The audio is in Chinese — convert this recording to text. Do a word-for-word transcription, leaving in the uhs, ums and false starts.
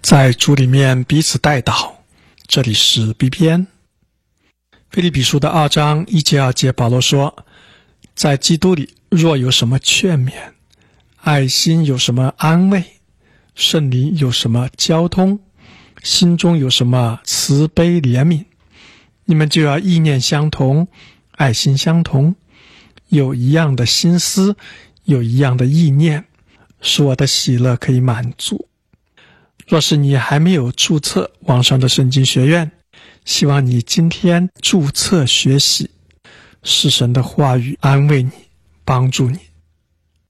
在主里面彼此代祷。这里是 B B N。 腓立比书的二章一节二节，保罗说，在基督里若有什么劝勉，爱心有什么安慰，圣灵有什么交通，心中有什么慈悲怜悯，你们就要意念相同，爱心相同，有一样的心思，有一样的意念，使我的喜乐可以满足。若是你还没有注册网上的圣经学院，希望你今天注册学习，使神的话语安慰你，帮助你。